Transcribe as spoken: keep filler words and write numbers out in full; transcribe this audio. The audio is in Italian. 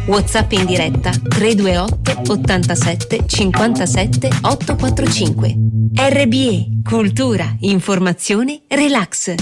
WhatsApp in diretta tre due otto ottantasette cinquantasette ottocentoquarantacinque. R B E, cultura, informazione, relax.